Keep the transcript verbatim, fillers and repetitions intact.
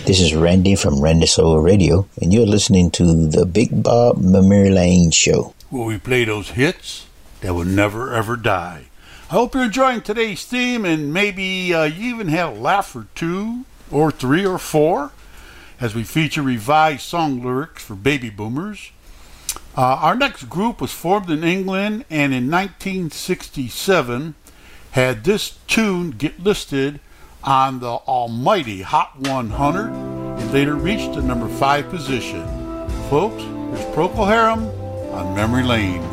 This is Randy from Randy Soul Radio, and you're listening to the Big Bob Memory Lane Show, where we play those hits that will never ever die. I hope you're enjoying today's theme, and maybe uh, you even had a laugh or two, or three or four, as we feature revised song lyrics for baby boomers. Uh, our next group was formed in England, and in nineteen sixty-seven had this tune get listed on the almighty Hot one hundred. It later reached the number five position. Folks, here's Procol Harum on Memory Lane.